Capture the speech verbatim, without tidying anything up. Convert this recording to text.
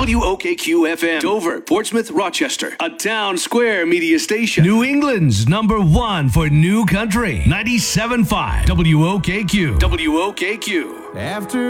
W O K Q F M. Dover, Portsmouth, Rochester. A town square media station. New England's number one for new country. ninety-seven point five W O K Q. W O K Q. After